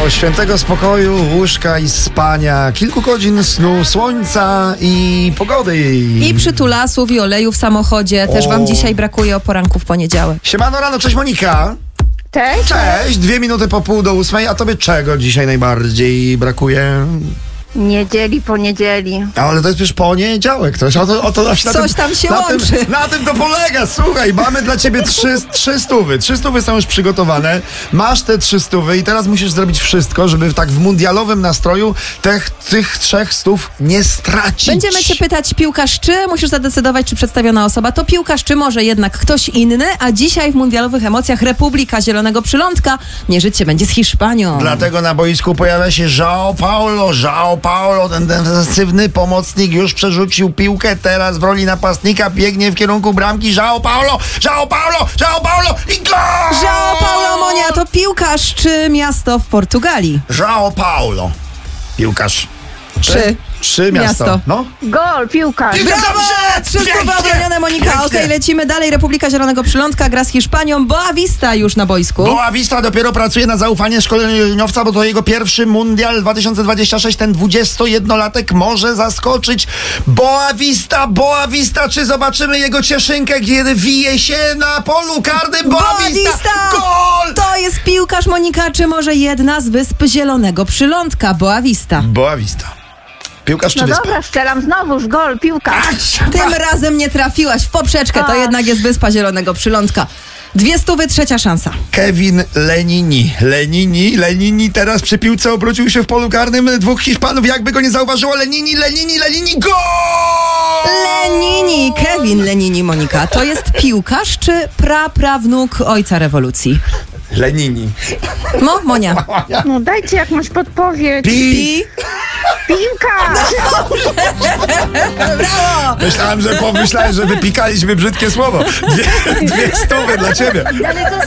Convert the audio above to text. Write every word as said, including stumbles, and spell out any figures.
świętego spokoju, łóżka i spania, kilku godzin snu, słońca i pogody. I przytulasów i oleju w samochodzie. Też O. wam dzisiaj brakuje o poranku w poniedziałek. Siemano rano, cześć Monika. Cześć. Cześć, dwie minuty po pół do ósmej, a tobie czego dzisiaj najbardziej brakuje? Niedzieli, poniedzieli. Ale to jest przecież poniedziałek, to jest o to, o to właśnie na Coś tym, tam się na łączy. Tym, na tym to polega, słuchaj, mamy dla ciebie trzy, trzy stówy, trzy stówy są już przygotowane, masz te trzy stówy i teraz musisz zrobić wszystko, żeby tak w mundialowym nastroju tych, tych trzech stów nie stracić. Będziemy cię pytać, piłkarz czy? Musisz zadecydować, czy przedstawiona osoba to piłkarz, czy może jednak ktoś inny. A dzisiaj w mundialowych emocjach Republika Zielonego Przylądka mierzyć się będzie z Hiszpanią. Dlatego na boisku pojawia się João Paulo. João Paulo, ten defensywny pomocnik, już przerzucił piłkę, teraz w roli napastnika biegnie w kierunku bramki. João Paulo, João Paulo, João Paulo i gol! João Paulo Monia to piłkarz czy miasto w Portugalii? João Paulo. Piłkarz. Czy Trzy miasto. miasto. No. Gol, piłkarz. Piłka- Brawo! Dobrze! Wszystko Pięknie! wyodronione, Monika. Pięknie! Okej, lecimy dalej. Republika Zielonego Przylądka gra z Hiszpanią. Boavista już na boisku. Boa Vista dopiero pracuje na zaufanie szkoleniowca, bo to jego pierwszy mundial dwa tysiące dwudziesty szósty. Ten dwudziestojednolatek może zaskoczyć. Boa Vista, Boa Vista, czy zobaczymy jego cieszynkę, kiedy wije się na polu karnym? Boa Vista! Boavista! Gol! To jest piłkarz, Monika, czy może jedna z wysp Zielonego Przylądka? Boavista. Boa Vista. Piłkarz czy No wyspa? dobra, strzelam znowuż. Gol, piłkarz. Tym razem nie trafiłaś w poprzeczkę. To Ach. jednak jest wyspa Zielonego Przylądka. Dwie stówy, trzecia szansa. Kevin Lenini. Lenini, Lenini teraz przy piłce obrócił się w polu karnym. Dwóch Hiszpanów jakby go nie zauważyło. Lenini, Lenini, Lenini, gol! Lenini, Kevin Lenini, Monika. To jest piłkarz czy praprawnuk ojca rewolucji? Lenini. No, Monia. No dajcie jakąś podpowiedź. Pi. I... Piłkarz. Brawo! Myślałem, że pomyślałem, że wypikaliśmy brzydkie słowo. Dwie, dwie stówy dla ciebie. Ale to